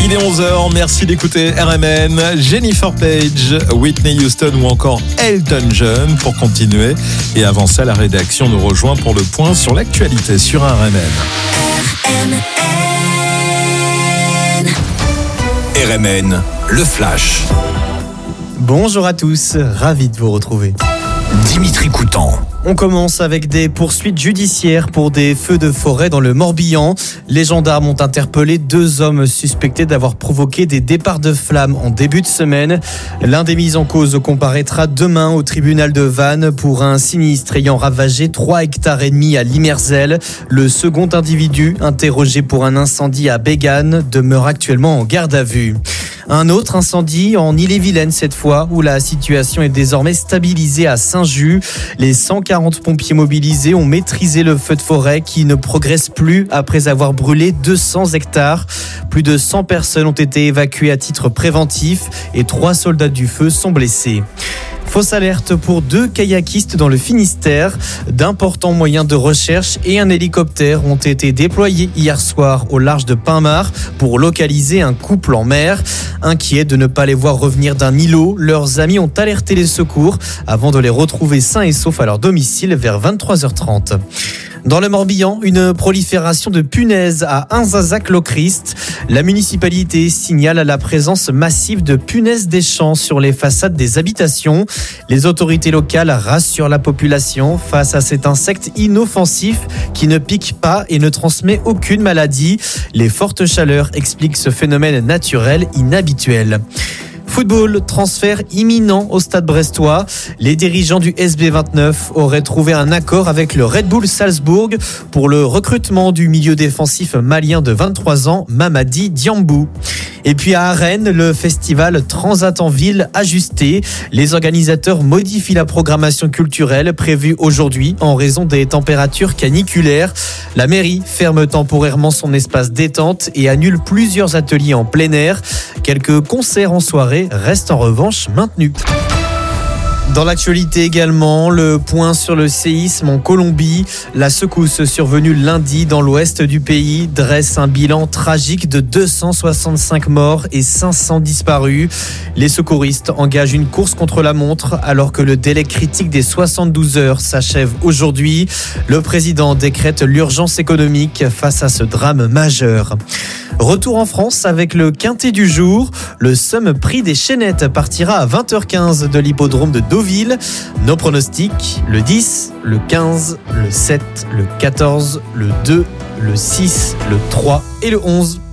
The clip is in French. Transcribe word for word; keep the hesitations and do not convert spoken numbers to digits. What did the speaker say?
Il est onze heures, merci d'écouter R M N. Jennifer Page, Whitney Houston ou encore Elton John pour continuer. Et avant ça, la rédaction nous rejoint pour le point sur l'actualité sur R M N. R M N. R M N, le flash. Bonjour à tous, ravi de vous retrouver. Dimitri Coutan. On commence avec des poursuites judiciaires pour des feux de forêt dans le Morbihan. Les gendarmes ont interpellé deux hommes suspectés d'avoir provoqué des départs de flammes en début de semaine. L'un des mis en cause comparaîtra demain au tribunal de Vannes pour un sinistre ayant ravagé trois hectares et demi à Limerzel. Le second individu, interrogé pour un incendie à Bégane, demeure actuellement en garde à vue. Un autre incendie en Ille-et-Vilaine cette fois, où la situation est désormais stabilisée à Saint-Just. Les cent quarante pompiers mobilisés ont maîtrisé le feu de forêt qui ne progresse plus après avoir brûlé deux cents hectares. Plus de cent personnes ont été évacuées à titre préventif et trois soldats du feu sont blessés. Fausse alerte pour deux kayakistes dans le Finistère. D'importants moyens de recherche et un hélicoptère ont été déployés hier soir au large de Pinmar pour localiser un couple en mer. Inquiets de ne pas les voir revenir d'un îlot, leurs amis ont alerté les secours avant de les retrouver sains et saufs à leur domicile vers vingt-trois heures trente. Dans le Morbihan, une prolifération de punaises à Inzazac-Lochrist. La municipalité signale la présence massive de punaises des champs sur les façades des habitations. Les autorités locales rassurent la population face à cet insecte inoffensif qui ne pique pas et ne transmet aucune maladie. Les fortes chaleurs expliquent ce phénomène naturel inhabituel. Football, transfert imminent au stade brestois. Les dirigeants du S B vingt-neuf auraient trouvé un accord avec le Red Bull Salzbourg pour le recrutement du milieu défensif malien de vingt-trois ans, Mamadi Diambou. Et puis à Arène, le festival Transat en ville ajusté. Les organisateurs modifient la programmation culturelle prévue aujourd'hui en raison des températures caniculaires. La mairie ferme temporairement son espace détente et annule plusieurs ateliers en plein air. Quelques concerts en soirée restent en revanche maintenus. Dans l'actualité également, le point sur le séisme en Colombie. La secousse survenue lundi dans l'ouest du pays dresse un bilan tragique de deux cent soixante-cinq morts et cinq cents disparus. Les secouristes engagent une course contre la montre alors que le délai critique des soixante-douze heures s'achève aujourd'hui. Le président décrète l'urgence économique face à ce drame majeur. Retour en France avec le quintet du jour. Le Somme Prix des Chénettes partira à vingt heures quinze de l'hippodrome de Deauville. Nos pronostics, le dix, le quinze, le sept, le quatorze, le deux, le six, le trois et le onze.